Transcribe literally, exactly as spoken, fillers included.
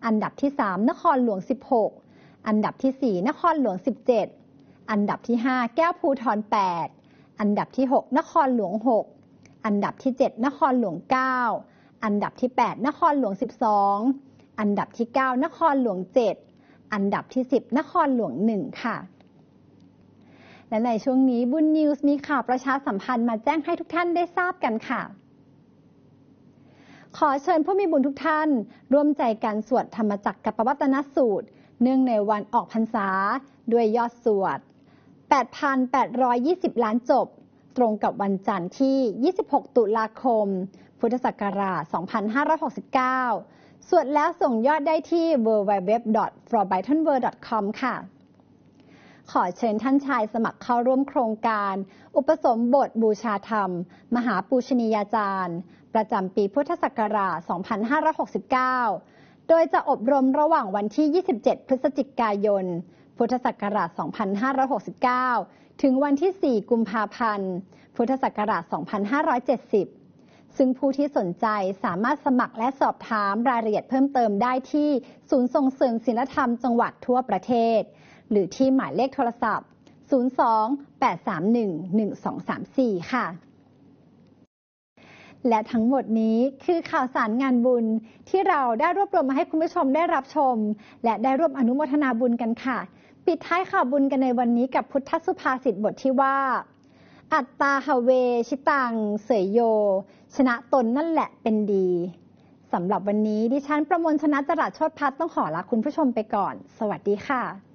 อันดับที่สามนครหลวงสิบหกอันดับที่สี่นครหลวงสิบเจ็ดอันดับที่ห้าแก้วภูธรแปดอันดับที่หกนครหลวงหกอันดับที่เจ็ดนครหลวงเก้าอันดับที่แปดนครหลวงสิบสองอันดับที่เก้านครหลวงเจ็ดอันดับที่สิบนครหลวงหนึ่งค่ะและในช่วงนี้บุญนิวส์มีข่าวประชาสัมพันธ์มาแจ้งให้ทุกท่านได้ทราบกันค่ะขอเชิญผู้มีบุญทุกท่านร่วมใจกันสวดธรรมจักรกัปวัตนสูตรเนื่องในวันออกพรรษาด้วยยอดสวด แปดพันแปดร้อยยี่สิบ ล้านจบตรงกับวันจันทร์ที่ยี่สิบหกตุลาคมพุทธศักราชสองพันห้าร้อยหกสิบเก้าสวดแล้วส่งยอดได้ที่ ดับเบิลยู ดับเบิลยู ดับเบิลยู ดอท ฟลอร์ ไบรทัน เวิลด์ ดอท คอม ค่ะขอเชิญท่านชายสมัครเข้าร่วมโครงการอุปสมบทบูชาธรรมมหาปูชนียาจารย์ประจำปีพุทธศักราช สองพันห้าร้อยหกสิบเก้า โดยจะอบรมระหว่างวันที่ ยี่สิบเจ็ด พฤศจิกายน พุทธศักราช สองพันห้าร้อยหกสิบเก้า ถึงวันที่ สี่ กุมภาพันธ์ พุทธศักราช สองพันห้าร้อยเจ็ดสิบ ซึ่งผู้ที่สนใจสามารถสมัครและสอบถามรายละเอียดเพิ่มเติมได้ที่ศูนย์ส่งเสริมศีลธรรมจังหวัดทั่วประเทศหรือที่หมายเลขโทรศัพท์ ศูนย์ สอง แปด สาม หนึ่ง หนึ่ง สอง สาม สี่ ค่ะและทั้งหมดนี้คือข่าวสารงานบุญที่เราได้รวบรวมมาให้คุณผู้ชมได้รับชมและได้ร่วมอนุโมทนาบุญกันค่ะปิดท้ายข่าวบุญกันในวันนี้กับพุทธสุภาษิตบทที่ว่าอัตตาหเวชิตังเสยโยชนะตนนั่นแหละเป็นดีสำหรับวันนี้ดิฉันประมวลชนะจรัสโชติพัฒน์ต้องขอลาคุณผู้ชมไปก่อนสวัสดีค่ะ